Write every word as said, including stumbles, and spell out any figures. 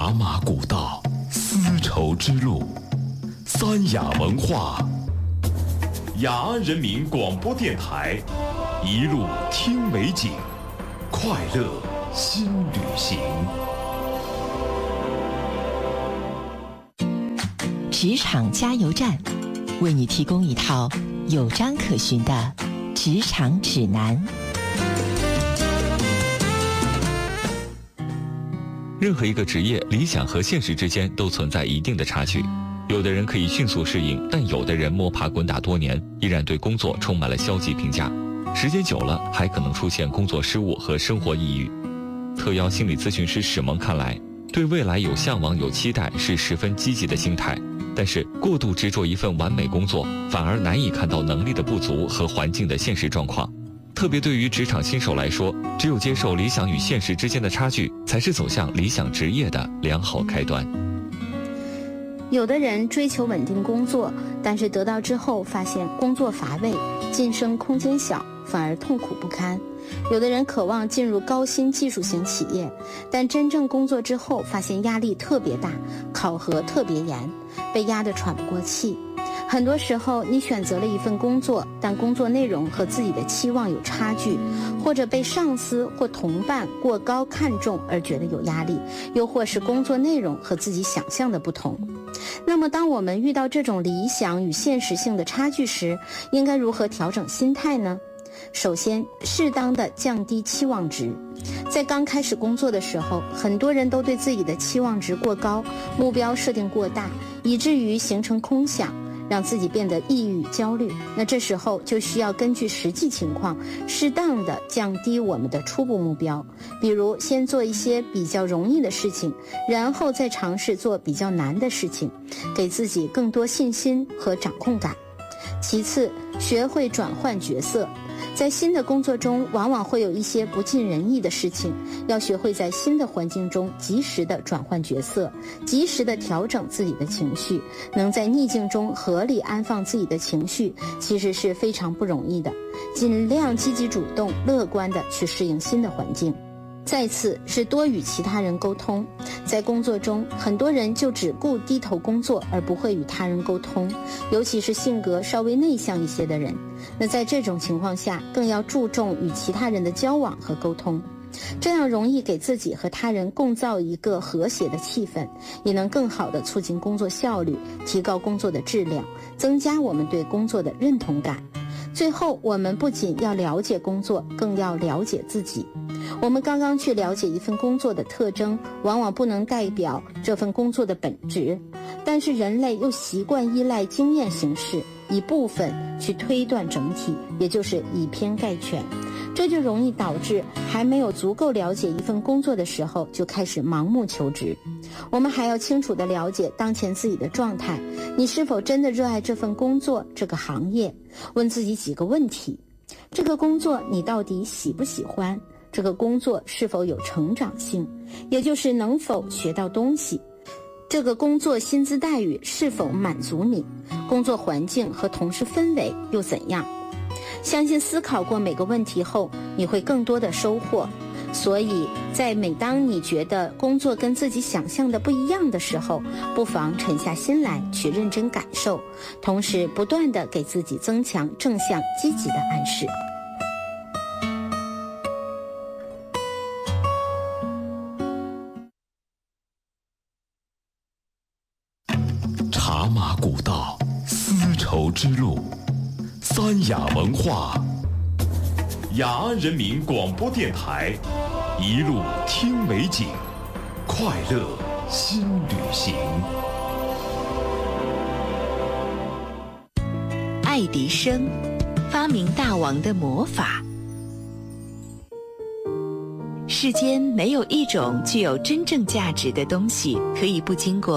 茶马古道，丝绸之路，三雅文化，雅安人民广播电台，一路听美景，快乐新旅行。 职场加油站，为你提供一套有章可循的职场指南。 任何一个职业，理想和现实之间都存在一定的差距。有的人可以迅速适应，但有的人摸爬滚打多年，依然对工作充满了消极评价。时间久了，还可能出现工作失误和生活抑郁。特邀心理咨询师史萌看来，对未来有向往、有期待是十分积极的心态。但是过度执着一份完美工作，反而难以看到能力的不足和环境的现实状况。特别对于职场新手来说，只有接受理想与现实之间的差距，才是走向理想职业的良好开端。 有的人追求稳定工作，但是得到之后发现工作乏味，晋升空间小，反而痛苦不堪。有的人渴望进入高薪技术型企业，但真正工作之后发现压力特别大，考核特别严，被压得喘不过气。很多时候你选择了一份工作，但工作内容和自己的期望有差距，或者被上司或同伴过高看重而觉得有压力，又或是工作内容和自己想象的不同。那么当我们遇到这种理想与现实性的差距时，应该如何调整心态呢？首先，适当的降低期望值。在刚开始工作的时候，很多人都对自己的期望值过高，目标设定过大，以至于形成空想，让自己变得抑郁焦虑。那这时候就需要根据实际情况，适当的降低我们的初步目标，比如先做一些比较容易的事情，然后再尝试做比较难的事情，给自己更多信心和掌控感。其次，学会转换角色。在新的工作中，往往会有一些不尽人意的事情，要学会在新的环境中及时的转换角色，及时的调整自己的情绪。能在逆境中合理安放自己的情绪，其实是非常不容易的。尽量积极主动、乐观的去适应新的环境。再次是多与其他人沟通。在工作中，很多人就只顾低头工作，而不会与他人沟通，尤其是性格稍微内向一些的人。那在这种情况下，更要注重与其他人的交往和沟通，这样容易给自己和他人共造一个和谐的气氛，也能更好地促进工作效率，提高工作的质量，增加我们对工作的认同感。最后，我们不仅要了解工作，更要了解自己。我们刚刚去了解一份工作的特征，往往不能代表这份工作的本质，但是人类又习惯依赖经验形式，一部分去推断整体，也就是以偏概全。这就容易导致还没有足够了解一份工作的时候，就开始盲目求职。我们还要清楚地了解当前自己的状态，你是否真的热爱这份工作、这个行业？问自己几个问题：这个工作你到底喜不喜欢？这个工作是否有成长性，也就是能否学到东西？这个工作薪资待遇是否满足你？工作环境和同事氛围又怎样？相信思考过每个问题后，你会更多的收获。所以在每当你觉得工作跟自己想象的不一样的时候，不妨沉下心来去认真感受，同时不断地给自己增强正向积极的暗示。 茶马古道，丝绸之路，三雅文化，雅安人民广播电台，一路听美景，快乐新旅行。 爱迪生，发明大王的魔法。世间没有一种具有真正价值的东西可以不经过